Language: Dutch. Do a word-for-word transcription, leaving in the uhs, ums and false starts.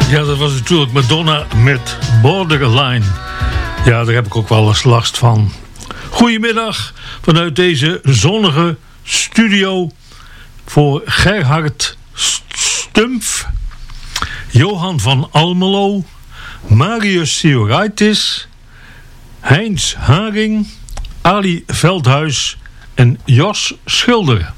Ja, dat was natuurlijk Madonna met Borderline. Ja, daar heb ik ook wel eens last van. Goedemiddag vanuit deze zonnige studio voor Gerhard Stumpf, Johan van Almelo, Marius Sioraitis, Heinz Haring, Ali Veldhuis en Jos Schilder.